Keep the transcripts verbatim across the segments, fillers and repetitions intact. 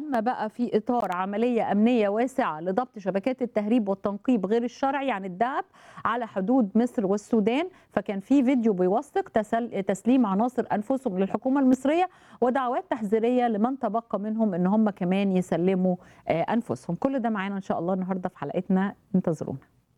تم بقى في إطار عملية أمنية واسعة لضبط شبكات التهريب والتنقيب غير الشرعي عن الذهب على حدود مصر والسودان. فكان في فيديو بيوثق تسل... تسليم عناصر أنفسهم للحكومة المصرية ودعوات تحذيرية لمن تبقى منهم إن هم كمان يسلموا أنفسهم. كل ده معانا إن شاء الله النهاردة في حلقتنا، انتظرونا.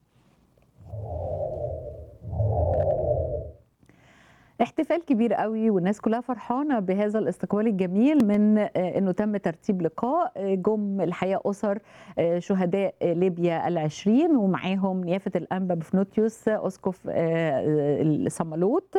احتفال كبير قوي والناس كلها فرحانه بهذا الاستقبال الجميل من انه تم ترتيب لقاء جم الحقيقه اسر شهداء ليبيا العشرين ومعاهم نيافه الانبا بفنوتيوس اسقف صمالوت،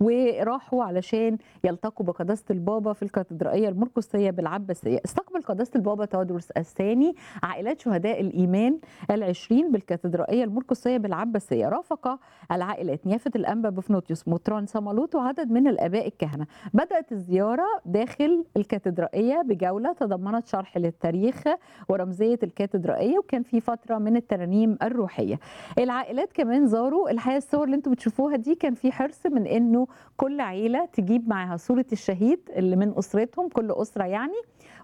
وراحوا علشان يلتقوا بقداسه البابا في الكاتدرائيه المرقسيه بالعباسيه. استقبل قداسه البابا تودروس الثاني عائلات شهداء الايمان العشرين بالكاتدرائيه المرقسيه بالعباسيه. رافق العائلات نيافه الانبا بفنوتيوس مطران صمالوت وعدد من الآباء الكهنة. بدأت الزيارة داخل الكاتدرائية بجولة تضمنت شرح للتاريخ ورمزية الكاتدرائية، وكان في فترة من الترانيم الروحية. العائلات كمان زاروا الحقيقة الصور اللي انتم بتشوفوها دي كان في حرص من انه كل عيلة تجيب معها صورة الشهيد اللي من أسرتهم، كل أسرة يعني،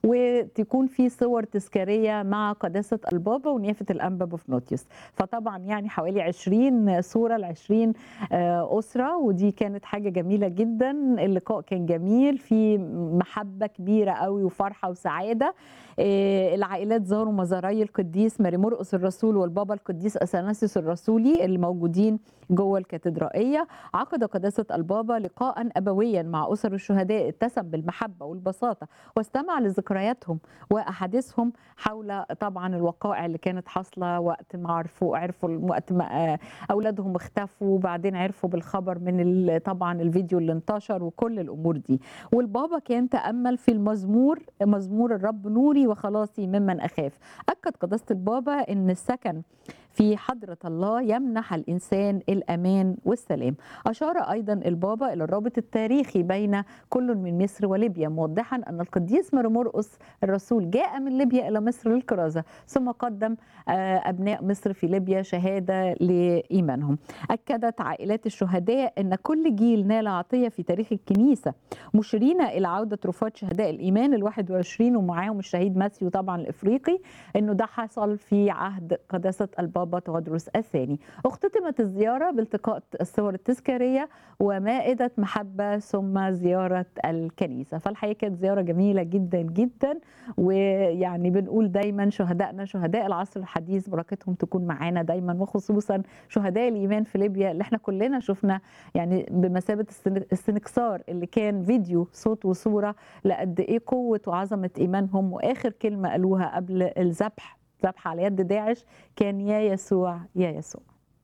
وتكون في صور تذكارية مع قداسة البابا ونيافة الأنبا بفنوتيوس. فطبعا يعني حوالي عشرين صورة لعشرين أسرة، ودي كانت حاجة جميلة جدا. اللقاء كان جميل، في محبة كبيرة قوي وفرحة وسعادة. العائلات زاروا مزاري القديس ماري مرقس الرسول والبابا القديس أثناسيوس الرسولي اللي موجودين جوه الكاتدرائية. عقد قداسة البابا لقاء أبويا مع أسر الشهداء اتسم بالمحبة والبساطة واستمع لذكرياتهم وأحاديثهم حول طبعا الوقائع اللي كانت حاصلة وقت ما عرفوا عرفوا وقت ما أولادهم اختفوا، وبعدين عرفوا بالخبر من طبعا الفيديو اللي انتشر وكل الأمور دي. والبابا كان تأمل في المزمور مزمور الرب نوري وخلاصي ممن أخاف. أكد قداسة البابا أن السكن في حضرة الله يمنح الإنسان الأمان والسلام. أشار أيضا البابا إلى الرابط التاريخي بين كل من مصر وليبيا، موضحا أن القديس ماري مرقس الرسول جاء من ليبيا إلى مصر للكرازة، ثم قدم أبناء مصر في ليبيا شهادة لإيمانهم. أكدت عائلات الشهداء أن كل جيل نال عطية في تاريخ الكنيسة، مشيرين إلى عودة رفات شهداء الإيمان الواحد وعشرين ومعاهم الشهيد ماسيو طبعا الإفريقي، أنه ده حصل في عهد قداسة البابا تودروس الثاني. اختتمت الزيارة بالتقاء الصور التذكارية ومائدة محبة ثم زيارة الكنيسة. فالحقيقة كانت زيارة جميلة جدا جدا، ويعني بنقول دايما شهدائنا شهداء العصر الحديث بركتهم تكون معانا دايما، وخصوصا شهداء الإيمان في ليبيا اللي احنا كلنا شفنا يعني بمثابة السنكسار اللي كان فيديو صوت وصورة لقد ايه قوة وعظمة إيمانهم، وآخر كلمة قالوها قبل الذبح ذبح على يد داعش كان يا يسوع يا يسوع.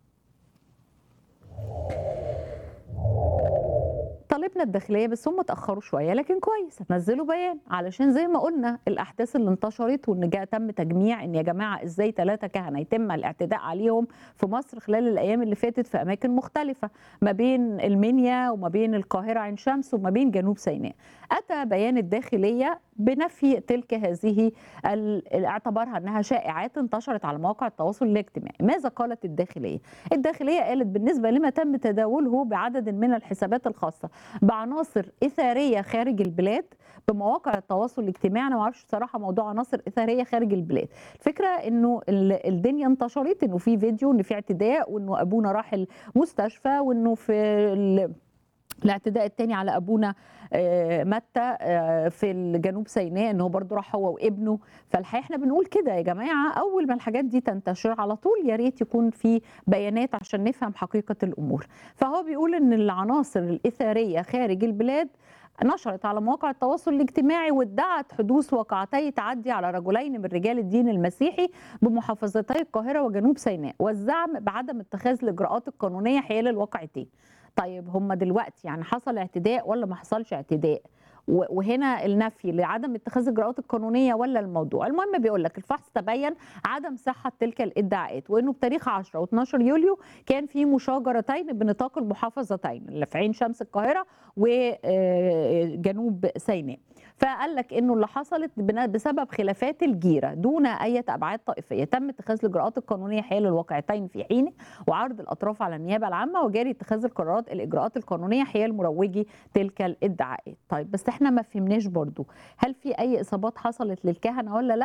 طالبنا الداخليه بس هم اتاخروا شويه، لكن كويس نزلوا بيان علشان زي ما قلنا الاحداث اللي انتشرت وان جاء تم تجميع ان يا جماعه ازاي ثلاثه كهنه يتم الاعتداء عليهم في مصر خلال الايام اللي فاتت في اماكن مختلفه ما بين المنيا وما بين القاهره عين شمس وما بين جنوب سيناء. اتى بيان الداخليه بنفي تلك هذه اعتبارها انها شائعات انتشرت على مواقع التواصل الاجتماعي. ماذا قالت الداخليه؟ الداخليه قالت بالنسبه لما تم تداوله بعدد من الحسابات الخاصه بعناصر إثارية خارج البلاد بمواقع التواصل الاجتماعي. انا ما اعرفش صراحه موضوع عناصر إثارية خارج البلاد. الفكره انه الدنيا انتشرت انه في فيديو ان في اعتداء وانه ابونا راح المستشفى وانه في الاعتداء الثاني على ابونا متى في جنوب سيناء انه برضه راح هو وابنه. فالحقيقه احنا بنقول كده يا جماعه اول ما الحاجات دي تنتشر على طول يا ريت يكون في بيانات عشان نفهم حقيقه الامور. فهو بيقول ان العناصر الاثاريه خارج البلاد نشرت على مواقع التواصل الاجتماعي وادعت حدوث وقعتي تعدي على رجلين من رجال الدين المسيحي بمحافظتي القاهره وجنوب سيناء، والزعم بعدم اتخاذ الاجراءات القانونيه حيال الواقعتين. طيب هم دلوقتي يعني حصل اعتداء ولا ما حصلش اعتداء؟ وهنا النفي لعدم اتخاذ الاجراءات القانونيه ولا الموضوع. المهم بيقول لك الفحص تبين عدم صحه تلك الادعاءات، وانه بتاريخ عشرة واتناشر يوليو كان في مشاجرتين بنطاق المحافظتين اللي في عين شمس القاهره وجنوب سيناء. فقال لك انه اللي حصلت بنا- بسبب خلافات الجيره دون اي ابعاد طائفيه، تم اتخاذ الاجراءات القانونيه حيال الواقعتين في حين وعرض الاطراف على النيابه العامه، وجاري اتخاذ القرارات الاجراءات القانونيه حيال مروجي تلك الادعاءات. طيب بس احنا ما فهمناش برضو، هل في اي اصابات حصلت للكهنه ولا لا؟